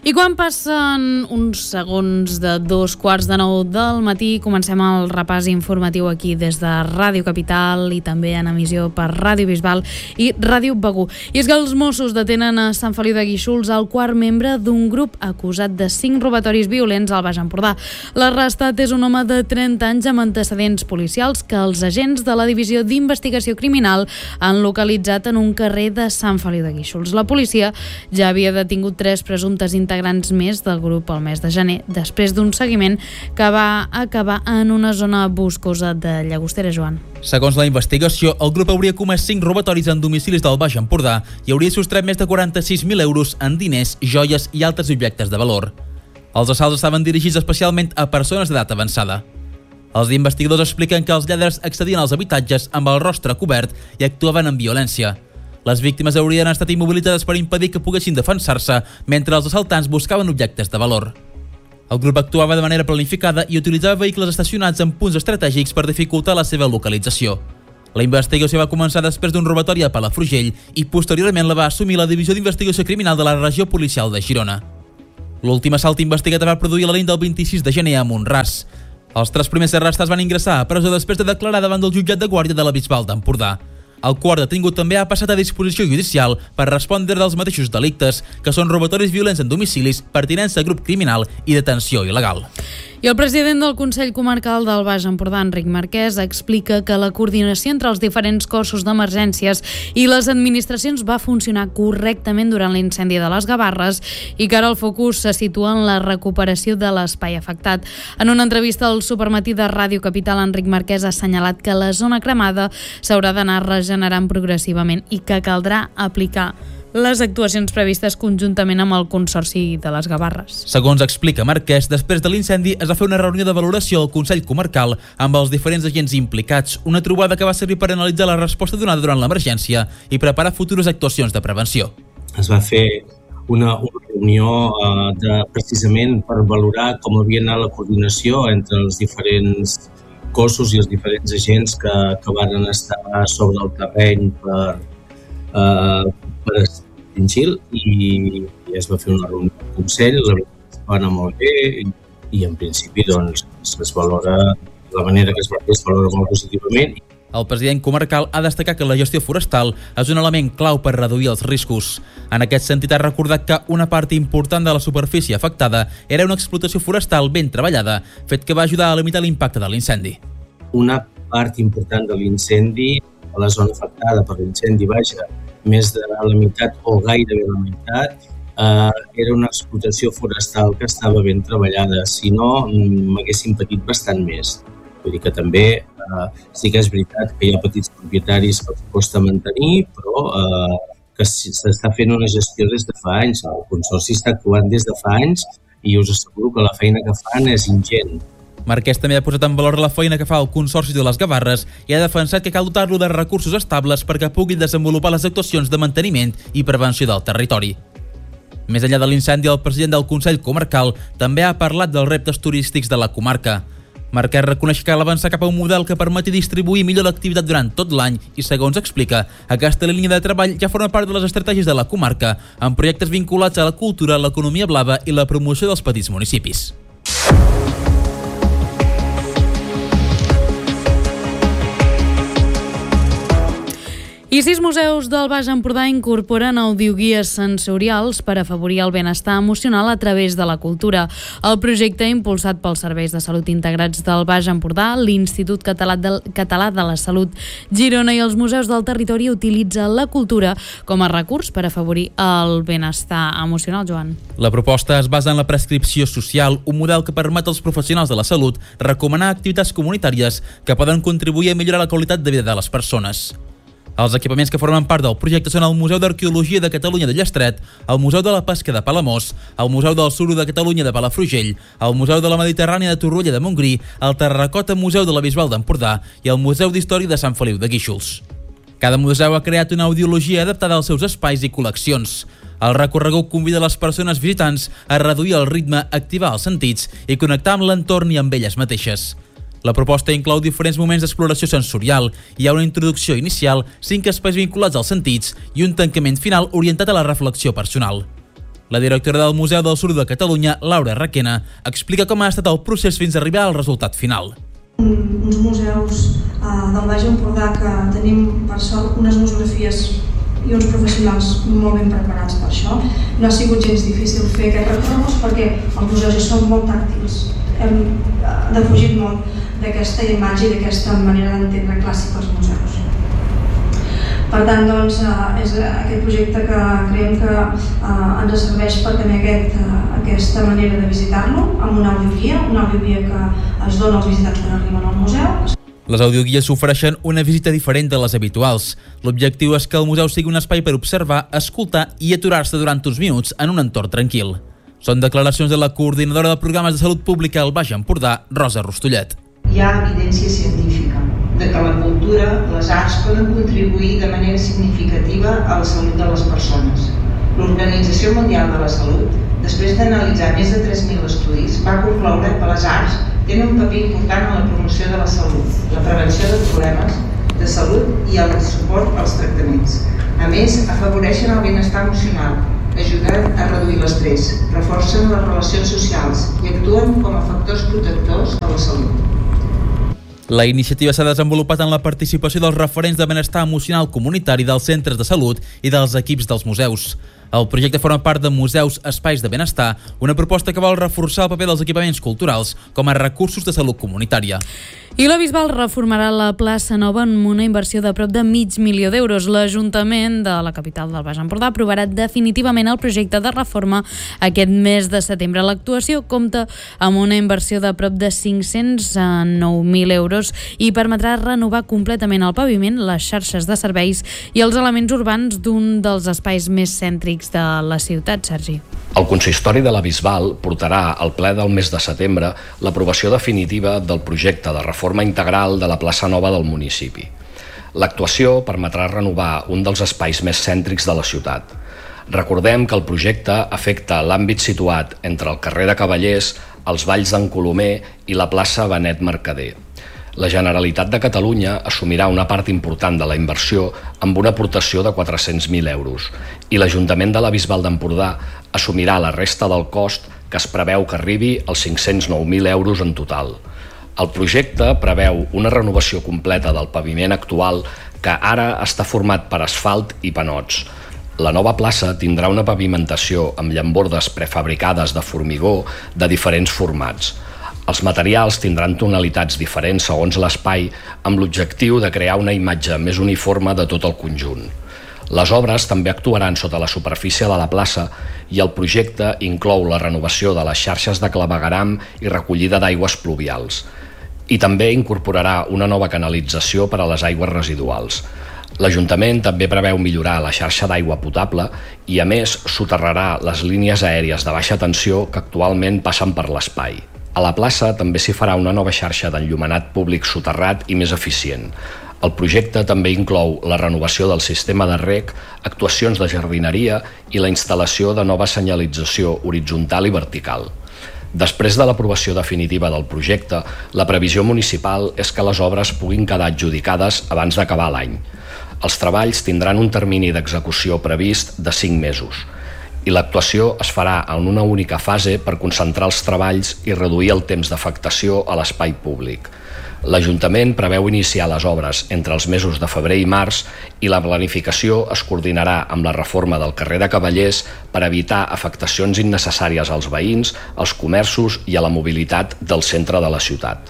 I quan passen uns segons de 2:45 del matí, comencem el repàs informatiu aquí des de Ràdio Capital i també en emissió per Ràdio Bisbal i Ràdio Begur. I és que els Mossos detenen a Sant Feliu de Guíxols el quart membre d'un grup acusat de 5 robatoris violents al Baix Empordà. L'arrestat és un home de 30 anys amb antecedents policials que els agents de la Divisió d'Investigació Criminal han localitzat en un carrer de Sant Feliu de Guíxols. La policia ja havia detingut 3 presumptes integrants més del grup al mes de gener, després d'un seguiment que va acabar en una zona boscosa de Llagostera, Joan. Segons la investigació, el grup hauria comès 5 robatoris en domicilis del Baix Empordà i hauria sostret més de 46.000 euros en diners, joies i altres objectes de valor. Els assalts estaven dirigits especialment a persones d'edat avançada. Els investigadors expliquen que els lladres accedien als habitatges amb el rostre cobert i actuaven amb violència. Les víctimes haurien estat immobilitzades per impedir que poguessin defensar-se, mentre els assaltants buscaven objectes de valor. El grup actuava de manera planificada i utilitzava vehicles estacionats en punts estratègics per dificultar la seva localització. La investigació va començar després d'un robatori a Palafrugell i posteriorment la va assumir la Divisió d'Investigació Criminal de la Regió Policial de Girona. L'últim assalt investigat es va produir a la nit del 26 de gener a Mont-ras. Els 3 primers arrestats van ingressar a presó després de declarar davant del jutjat de guàrdia de la Bisbal d'Empordà. El quart detingut també ha passat a disposició judicial per respondre dels mateixos delictes, que són robatoris violents en domicilis, pertinença a grup criminal i detenció il·legal. I el president del Consell Comarcal del Baix Empordà, Enric Marquès, explica que la coordinació entre els diferents cossos d'emergències i les administracions va funcionar correctament durant l'incendi de les Gavarres i que ara el focus se situa en la recuperació de l'espai afectat. En una entrevista al Supermatí de Ràdio Capital, Enric Marquès ha assenyalat que la zona cremada s'haurà d'anar regenerant progressivament i que caldrà aplicar les actuacions previstes conjuntament amb el Consorci de les Gavarres. Segons explica Marquès, després de l'incendi es va fer una reunió de valoració al Consell Comarcal amb els diferents agents implicats, una trobada que va servir per analitzar la resposta donada durant l'emergència i preparar futures actuacions de prevenció. Es va fer una reunió precisament per valorar com havia anat la coordinació entre els diferents cossos i els diferents agents que van estar sobre el terreny per extingir i es va fer una reunió del Consell, la veritat va anar molt bé i en principi doncs es valora, la manera que es va fer es valora molt positivament. El president comarcal ha destacat que la gestió forestal és un element clau per reduir els riscos. En aquest sentit ha recordat que una part important de la superfície afectada era una explotació forestal ben treballada, fet que va ajudar a limitar l'impacte de l'incendi. Una part important de l'incendi, a la zona afectada per l'incendi, més de la meitat o gairebé la meitat, era una explotació forestal que estava ben treballada. Si no, m'haguessin patit bastant més. Vull dir que també sí que és veritat que hi ha petits propietaris que els costa mantenir, però que s'està fent una gestió des de fa anys. El Consorci està actuant des de fa anys i us asseguro que la feina que fan és ingent. Marquès també ha posat en valor la feina que fa el Consorci de les Gavarres i ha defensat que cal dotar-lo de recursos estables perquè pugui desenvolupar les actuacions de manteniment i prevenció del territori. Més enllà de l'incendi, el president del Consell Comarcal també ha parlat dels reptes turístics de la comarca. Marquès reconeix que cal avançar cap a un model que permeti distribuir millor l'activitat durant tot l'any i, segons explica, aquesta línia de treball ja forma part de les estratègies de la comarca, amb projectes vinculats a la cultura, l'economia blava i la promoció dels petits municipis. I 6 museus del Baix Empordà incorporen audioguies sensorials per afavorir el benestar emocional a través de la cultura. El projecte, impulsat pels Serveis de Salut Integrats del Baix Empordà, l'Institut Català de la Salut Girona i els museus del territori, utilitza la cultura com a recurs per afavorir el benestar emocional, Joan. La proposta es basa en la prescripció social, un model que permet als professionals de la salut recomanar activitats comunitàries que poden contribuir a millorar la qualitat de vida de les persones. Els equipaments que formen part del projecte són el Museu d'Arqueologia de Catalunya de Llestret, el Museu de la Pesca de Palamós, el Museu del Suro de Catalunya de Palafrugell, el Museu de la Mediterrània de Torroella de Montgrí, el Terracota Museu de la Bisbal d'Empordà i el Museu d'Història de Sant Feliu de Guíxols. Cada museu ha creat una audiologia adaptada als seus espais i col·leccions. El recorregut convida les persones visitants a reduir el ritme, activar els sentits i connectar amb l'entorn i amb elles mateixes. La proposta inclou diferents moments d'exploració sensorial. Hi ha una introducció inicial, 5 espais vinculats als sentits i un tancament final orientat a la reflexió personal. La directora del Museu del Suro de Catalunya, Laura Requena, explica com ha estat el procés fins a arribar al resultat final. Uns museus del Baix Empordà que tenim, per sort, unes museografies i uns professionals molt ben preparats per això. No ha sigut gens difícil fer aquest recorregut perquè els museus ja són molt tàctils. Hem defugit molt d'aquesta imatge i d'aquesta manera d'entendre clàssica els museus. Per tant, doncs, és aquest projecte que creiem que ens serveix per tenir aquesta manera de visitar-lo amb una audioguia que es dona als visitants quan arriben al museu. Les audioguies ofereixen una visita diferent de les habituals. L'objectiu és que el museu sigui un espai per observar, escoltar i aturar-se durant uns minuts en un entorn tranquil. Són declaracions de la coordinadora de programes de salut pública al Baix Empordà, Rosa Rostollet. Hi ha evidència científica de que la cultura, les arts poden contribuir de manera significativa a la salut de les persones. L'Organització Mundial de la Salut, després d'analitzar més de 3.000 estudis, va concloure que les arts tenen un paper important en la promoció de la salut, la prevenció de problemes de salut i el suport als tractaments. A més, afavoreixen el benestar emocional, ajuden a reduir l'estrès, reforcen les relacions socials i actuen com a factors protectors de la salut. La iniciativa s'ha desenvolupat en la participació dels referents de benestar emocional comunitari dels centres de salut i dels equips dels museus. El projecte forma part de Museus Espais de Benestar, una proposta que vol reforçar el paper dels equipaments culturals com a recursos de salut comunitària. I la Bisbal reformarà la plaça Nova amb una inversió de prop de $500.000 d'euros. L'Ajuntament de la capital del Baix Empordà aprovarà definitivament el projecte de reforma aquest mes de setembre. L'actuació compta amb una inversió de prop de 509.000 euros i permetrà renovar completament el paviment, les xarxes de serveis i els elements urbans d'un dels espais més cèntrics de la ciutat, Sergi. El consistori de la Bisbal portarà al ple del mes de setembre l'aprovació definitiva del projecte de reforma integral de la plaça Nova del municipi. L'actuació permetrà renovar un dels espais més cèntrics de la ciutat. Recordem que el projecte afecta l'àmbit situat entre el carrer de Cavallers, els Valls d'en Colomer i la plaça Benet Mercader. La Generalitat de Catalunya assumirà una part important de la inversió amb una aportació de 400.000 euros i l'Ajuntament de la Bisbal d'Empordà assumirà la resta del cost que es preveu que arribi als 509.000 euros en total. El projecte preveu una renovació completa del paviment actual que ara està format per asfalt i panots. La nova plaça tindrà una pavimentació amb llambordes prefabricades de formigó de diferents formats. Els materials tindran tonalitats diferents segons l'espai amb l'objectiu de crear una imatge més uniforme de tot el conjunt. Les obres també actuaran sota la superfície de la plaça i el projecte inclou la renovació de les xarxes de clavegueram i recollida d'aigües pluvials. I també incorporarà una nova canalització per a les aigües residuals. L'Ajuntament també preveu millorar la xarxa d'aigua potable i, a més, soterrarà les línies aèries de baixa tensió que actualment passen per l'espai. A la plaça també s'hi farà una nova xarxa d'enllumenat públic soterrat i més eficient. El projecte també inclou la renovació del sistema de reg, actuacions de jardineria i la instal·lació de nova senyalització horitzontal i vertical. Després de l'aprovació definitiva del projecte, la previsió municipal és que les obres puguin quedar adjudicades abans d'acabar l'any. Els treballs tindran un termini d'execució previst de 5 mesos. I l'actuació es farà en una única fase per concentrar els treballs i reduir el temps d'afectació a l'espai públic. L'Ajuntament preveu iniciar les obres entre els mesos de febrer i març i la planificació es coordinarà amb la reforma del carrer de Cavallers per evitar afectacions innecessàries als veïns, als comerços i a la mobilitat del centre de la ciutat.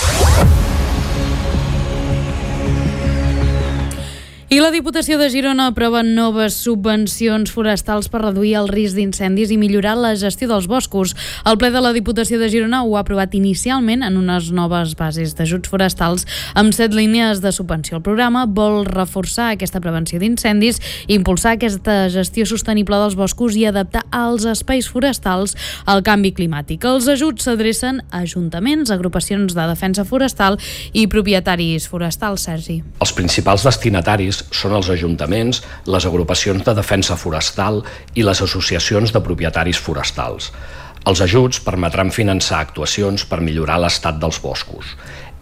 I la Diputació de Girona aprova noves subvencions forestals per reduir el risc d'incendis i millorar la gestió dels boscos. El ple de la Diputació de Girona ho ha aprovat inicialment en unes noves bases d'ajuts forestals amb 7 línies de subvenció. El programa vol reforçar aquesta prevenció d'incendis, impulsar aquesta gestió sostenible dels boscos i adaptar els espais forestals al canvi climàtic. Els ajuts s'adrecen a ajuntaments, agrupacions de defensa forestal i propietaris forestals, Sergi. Els principals destinataris són els ajuntaments, les agrupacions de defensa forestal i les associacions de propietaris forestals. Els ajuts permetran finançar actuacions per millorar l'estat dels boscos.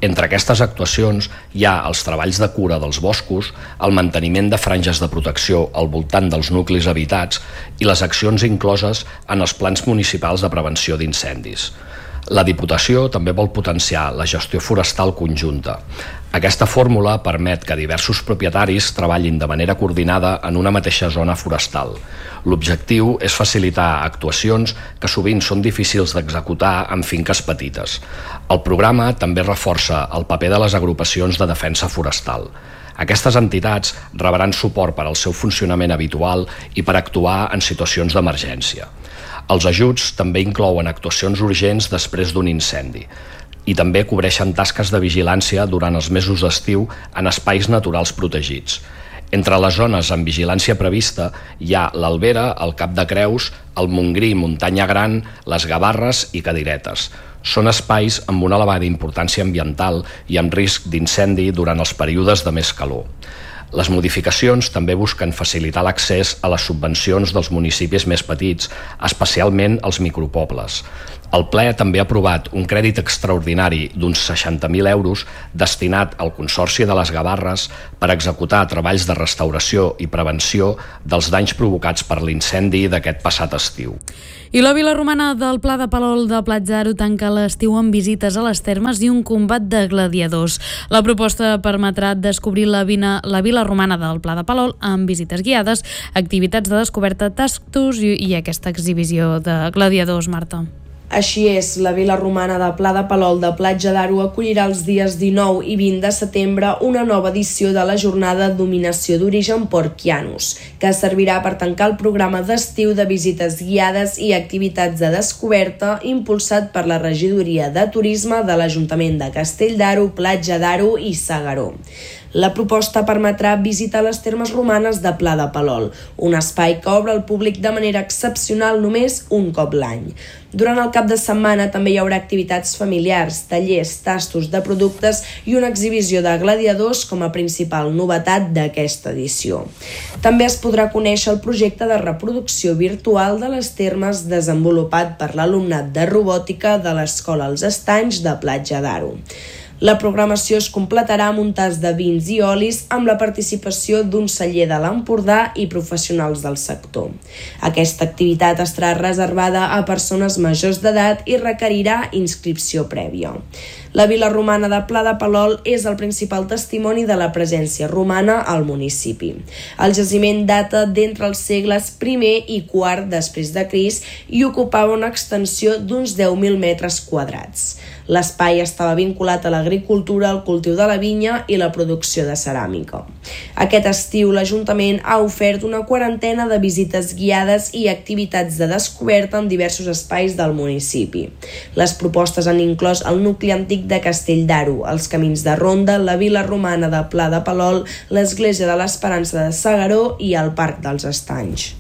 Entre aquestes actuacions hi ha els treballs de cura dels boscos, el manteniment de franges de protecció al voltant dels nuclis habitats i les accions incloses en els plans municipals de prevenció d'incendis. La Diputació també vol potenciar la gestió forestal conjunta. Aquesta fórmula permet que diversos propietaris treballin de manera coordinada en una mateixa zona forestal. L'objectiu és facilitar actuacions que sovint són difícils d'executar en finques petites. El programa també reforça el paper de les agrupacions de defensa forestal. Aquestes entitats rebran suport per al seu funcionament habitual i per actuar en situacions d'emergència. Els ajuts també inclouen actuacions urgents després d'un incendi i també cobreixen tasques de vigilància durant els mesos d'estiu en espais naturals protegits. Entre les zones amb vigilància prevista hi ha l'Albera, el Cap de Creus, el Montgrí, Muntanya Gran, les Gavarres i Cadiretes. Són espais amb una elevada importància ambiental i amb risc d'incendi durant els períodes de més calor. Les modificacions també busquen facilitar l'accés a les subvencions dels municipis més petits, especialment els micropobles. El ple també ha aprovat un crèdit extraordinari d'uns 60.000 euros destinat al Consorci de les Gavarres per executar treballs de restauració i prevenció dels danys provocats per l'incendi d'aquest passat estiu. I la Vila Romana del Pla de Palol de Platja d'Aro tanca l'estiu amb visites a les termes i un combat de gladiadors. La proposta permetrà descobrir la Vila Romana del Pla de Palol amb visites guiades, activitats de descoberta, tastos i aquesta exhibició de gladiadors, Marta. Així és, la Vila Romana de Pla de Palol de Platja d'Aro acollirà els dies 19 i 20 de setembre una nova edició de la jornada Dominació d'origen Porcianus, que servirà per tancar el programa d'estiu de visites guiades i activitats de descoberta impulsat per la Regidoria de Turisme de l'Ajuntament de Castell d'Aro, Platja d'Aro i S'Agaró. La proposta permetrà visitar les termes romanes de Pla de Palol, un espai que obre al públic de manera excepcional només un cop l'any. Durant el cap de setmana també hi haurà activitats familiars, tallers, tastos de productes i una exhibició de gladiadors com a principal novetat d'aquesta edició. També es podrà conèixer el projecte de reproducció virtual de les termes desenvolupat per l'alumnat de robòtica de l'Escola Els Estanys de Platja d'Aro. La programació es completarà amb un tas de vins i olis amb la participació d'un celler de l'Empordà i professionals del sector. Aquesta activitat estarà reservada a persones majors d'edat i requerirà inscripció prèvia. La Vila Romana de Pla de Palol és el principal testimoni de la presència romana al municipi. El jaciment data d'entre els segles I i IV després de Crist i ocupava una extensió d'uns 10.000 metres quadrats. L'espai estava vinculat a l'agricultura, el cultiu de la vinya i la producció de ceràmica. Aquest estiu l'Ajuntament ha ofert una quarantena de visites guiades i activitats de descoberta en diversos espais del municipi. Les propostes han inclòs el nucli antic de Castell d'Aro, els camins de ronda, la Vila Romana de Pla de Palol, l'Església de l'Esperança de S'Agaró i el Parc dels Estanys.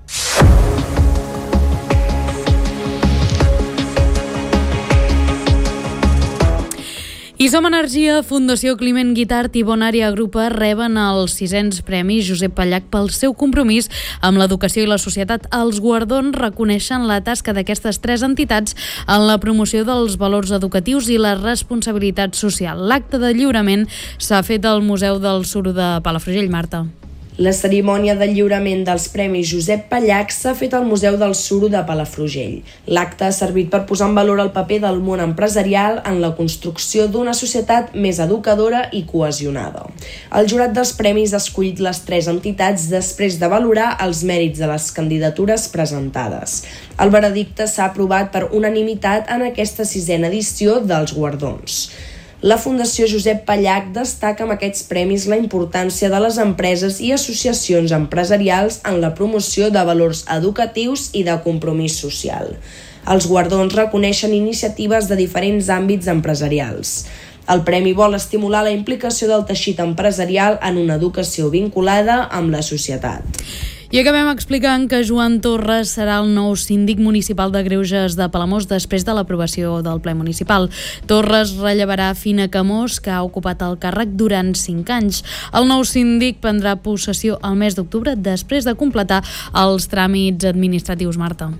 I Som Energia, Fundació Climent Guitart i Bonària Agrupa reben els 600 premis Josep Pallach pel seu compromís amb l'educació i la societat. Els guardons reconeixen la tasca d'aquestes tres entitats en la promoció dels valors educatius i la responsabilitat social. L'acte de lliurament s'ha fet al Museu del Suro de Palafrugell, Marta. La cerimònia de lliurament dels Premis Josep Pallach s'ha fet al Museu del Suro de Palafrugell. L'acte ha servit per posar en valor el paper del món empresarial en la construcció d'una societat més educadora i cohesionada. El jurat dels premis ha escollit les tres entitats després de valorar els mèrits de les candidatures presentades. El veredicte s'ha aprovat per unanimitat en aquesta 6a edició dels guardons. La Fundació Josep Pallach destaca amb aquests premis la importància de les empreses i associacions empresarials en la promoció de valors educatius i de compromís social. Els guardons reconeixen iniciatives de diferents àmbits empresarials. El premi vol estimular la implicació del teixit empresarial en una educació vinculada amb la societat. I acabem explicant que Joan Torres serà el nou síndic municipal de Greuges de Palamós després de l'aprovació del ple municipal. Torres rellevarà Fina Camós, que ha ocupat el càrrec durant 5 anys. El nou síndic prendrà possessió el mes d'octubre després de completar els tràmits administratius, Marta.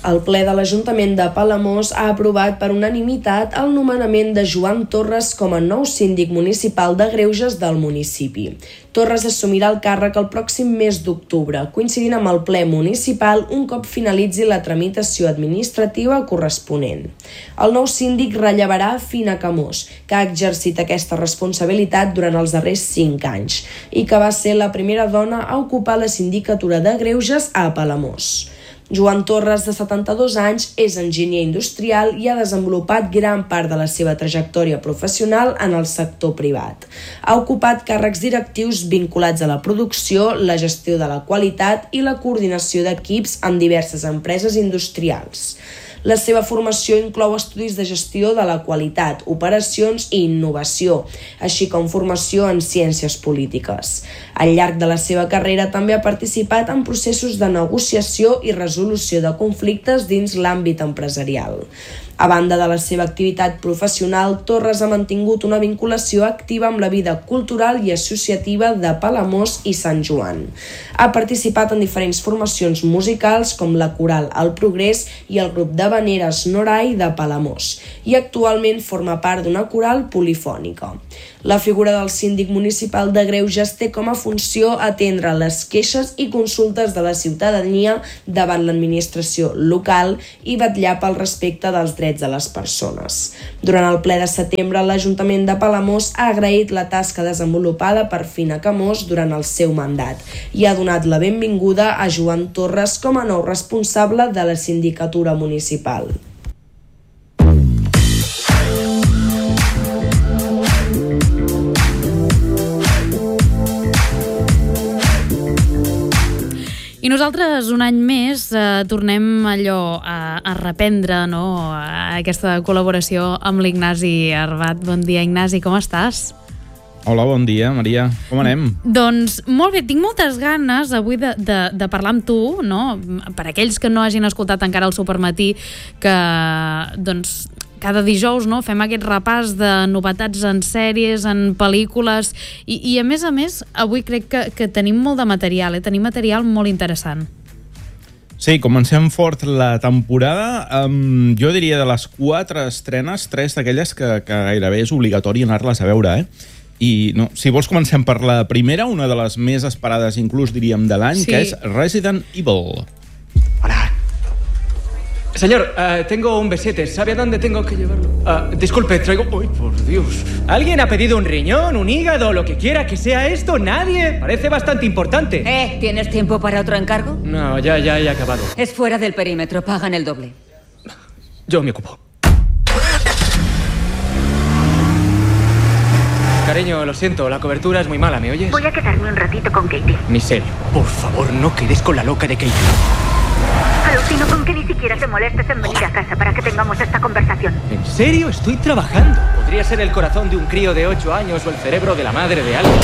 El ple de l'Ajuntament de Palamós ha aprovat per unanimitat el nomenament de Joan Torres com a nou síndic municipal de Greuges del municipi. Torres assumirà el càrrec el pròxim mes d'octubre, coincidint amb el ple municipal un cop finalitzi la tramitació administrativa corresponent. El nou síndic rellevarà Fina Camós, que ha exercit aquesta responsabilitat durant els darrers 5 anys i que va ser la primera dona a ocupar la sindicatura de Greuges a Palamós. Joan Torres, de 72 anys, és enginyer industrial i ha desenvolupat gran part de la seva trajectòria professional en el sector privat. Ha ocupat càrrecs directius vinculats a la producció, la gestió de la qualitat i la coordinació d'equips en diverses empreses industrials. La seva formació inclou estudis de gestió de la qualitat, operacions i innovació, així com formació en ciències polítiques. Al llarg de la seva carrera també ha participat en processos de negociació i resolució de conflictes dins l'àmbit empresarial. A banda de la seva activitat professional, Torres ha mantingut una vinculació activa amb la vida cultural i associativa de Palamós i Sant Joan. Ha participat en diferents formacions musicals com la coral El Progrés i el grup de veneres Norai de Palamós i actualment forma part d'una coral polifònica. La figura del síndic municipal de Greuges té com a funció atendre les queixes i consultes de la ciutadania davant l'administració local i vetllar pel respecte dels drets de les persones. Durant el ple de setembre, l'Ajuntament de Palamós ha agraït la tasca desenvolupada per Fina Camós durant el seu mandat i ha donat la benvinguda a Joan Torres com a nou responsable de la sindicatura municipal. I nosaltres, un any més, tornem allò a reprendre, no?, aquesta col·laboració amb l'Ignasi Arbat. Bon dia, Ignasi, com estàs? Hola, bon dia, Maria. Com anem? Doncs molt bé, tinc moltes ganes avui de parlar amb tu, no?, per aquells que no hagin escoltat encara el Supermatí, que, doncs, cada dijous, no?, fem aquest repàs de novetats en sèries, en pel·lícules i a més, avui crec que tenim molt de material, tenim material molt interessant. Sí, comencem fort la temporada. Jo diria de les 4 estrenes, 3 d'aquelles que gairebé és obligatori anar-les a veure, I no, si vols comencem per la primera, una de les més esperades inclús diríem de l'any, que és Resident Evil. Hola. Señor, tengo un besete. ¿Sabe a dónde tengo que llevarlo? Disculpe, traigo... ¡Uy, por Dios! ¿Alguien ha pedido un riñón, un hígado, lo que quiera que sea esto? ¿Nadie? Parece bastante importante. ¿Tienes tiempo para otro encargo? No, ya he acabado. Es fuera del perímetro, pagan el doble. Yo me ocupo. Cariño, lo siento, la cobertura es muy mala, ¿me oyes? Voy a quedarme un ratito con Katie. Ni serio. Por favor, no quedes con la loca de Katie. Alucino con que ni siquiera te molestes en venir a casa para que tengamos esta conversación. ¿En serio? Estoy trabajando. Podría ser el corazón de un crío de 8 años o el cerebro de la madre de alguien.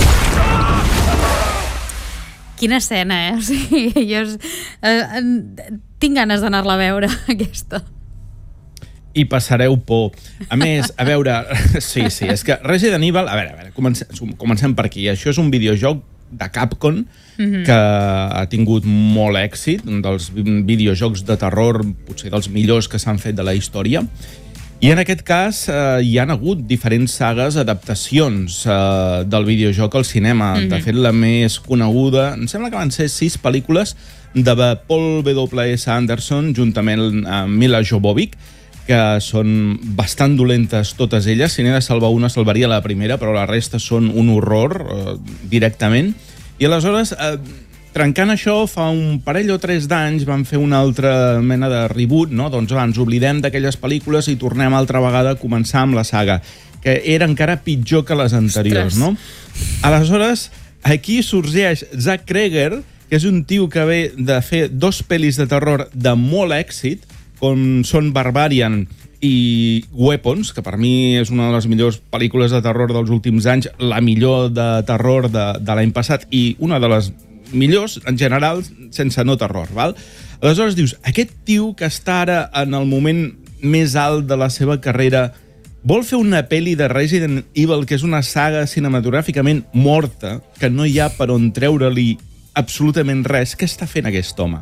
Quina escena, O sigui, jo tinc ganes d'anar-la a veure, aquesta. I passareu por. A més, a veure... Sí, és que Resident Evil... A veure, comencem per aquí. Això és un videojoc de Capcom que ha tingut molt èxit, un dels videojocs de terror potser dels millors que s'han fet de la història, i en aquest cas hi han hagut diferents sagues, adaptacions del videojoc al cinema. De fet, la més coneguda, em sembla que van ser 6 pel·lícules de Paul W.S. Anderson juntament amb Mila Jovovich, que són bastant dolentes totes elles. Si n'he de salvar una, salvaria la primera, però la resta són un horror directament. I aleshores, trencant això, fa un parell o 3 d'anys van fer una altra mena de reboot, no? Doncs ens oblidem d'aquelles pel·lícules i tornem altra vegada a començar amb la saga, que era encara pitjor que les anteriors, no? Aleshores, aquí sorgeix Zach Cregger, que és un tio que ve de fer 2 pel·lis de terror de molt èxit, com són Barbarian i Weapons, que per mi és una de les millors pel·lícules de terror dels últims anys, la millor de terror de l'any passat i una de les millors, en general, sense no terror, val? Aleshores dius, aquest tio que està ara en el moment més alt de la seva carrera vol fer una pel·li de Resident Evil, que és una saga cinematogràficament morta, que no hi ha per on treure-li absolutament res. Què està fent aquest home?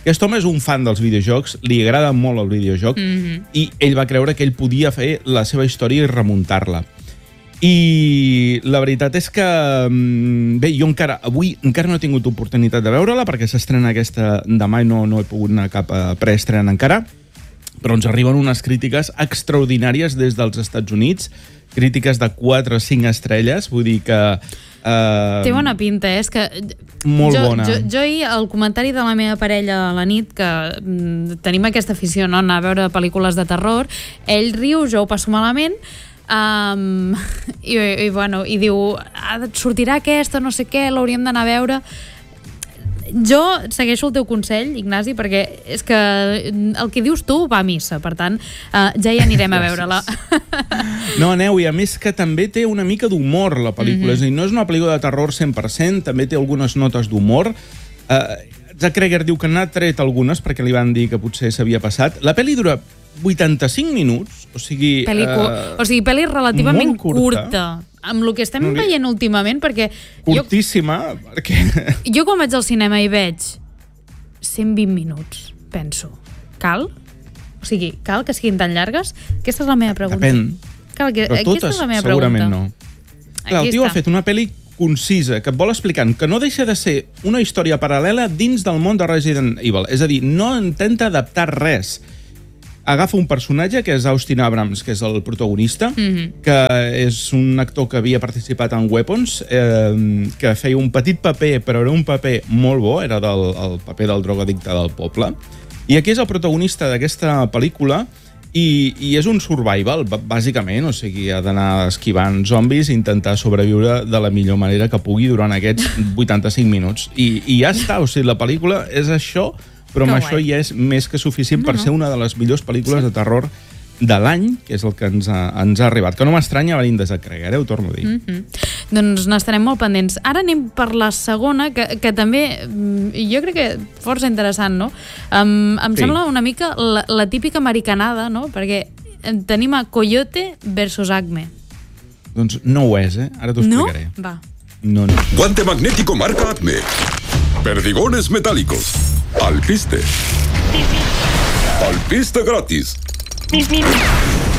Aquest home és un fan dels videojocs, li agrada molt el videojoc, i ell va creure que ell podia fer la seva història i remuntar-la. I la veritat és que bé, jo avui encara no he tingut oportunitat de veure-la perquè s'estrena aquesta demà i no he pogut anar cap a preestrena encara, però ens arriben unes crítiques extraordinàries des dels Estats Units, crítiques de 4 o 5 estrelles, vull dir que... Té bona pinta, és que... Molt bona. Jo ahir, el comentari de la meva parella a la nit, que tenim aquesta afició, no?, anar a veure pel·lícules de terror, ell riu, jo ho passo malament, i diu, sortirà aquesta, no sé què, l'hauríem d'anar a veure. Jo segueixo el teu consell, Ignasi, perquè és que el que dius tu va a missa, per tant, ja hi anirem a veure-la. No, aneu, i a més que també té una mica d'humor la pel·lícula, és a dir, no és una pel·lícula de terror 100%, també té algunes notes d'humor. Zack Cregger diu que n'ha tret algunes perquè li van dir que potser s'havia passat. La pel·li dura 85 minuts, o sigui... Pel·li relativament curta, amb el que estem veient últimament, perquè... Curtíssima, perquè... Jo quan vaig al cinema i veig 120 minuts, penso, cal? O sigui, cal que siguin tan llargues? Aquesta és la meva pregunta. Depèn. Però totes, segurament no. Clar, el tio ha fet una pel·li concisa, que et vol explicant que no deixa de ser una història paral·lela dins del món de Resident Evil. És a dir, no intenta adaptar res. Agafa un personatge, que és Austin Abrams, que és el protagonista, que és un actor que havia participat en Weapons, que feia un petit paper, però era un paper molt bo, era el paper del drogadicte del poble. I aquí és el protagonista d'aquesta pel·lícula, i és un survival, bàsicament, o sigui, ha d'anar esquivant zombis i intentar sobreviure de la millor manera que pugui durant aquests 85 minuts. I ja està, o sigui, la pel·lícula és això, però amb això ja és més que suficient per ser una de les millors pel·lícules de terror de l'any, que és el que ens ha arribat. Que no m'estranya venint de Zack Cregger, ho torno a dir. Doncs n'estarem molt pendents. Ara anem per la segona, que també jo crec que força interessant, no? Em sembla una mica la típica americanada, no? Perquè tenim a Coyote versus Acme. Doncs no ho és, Ara t'ho explicaré. No? Va. No. Guante magnético marca Acme. Perdigones metálicos. Alpiste. Alpiste gratis.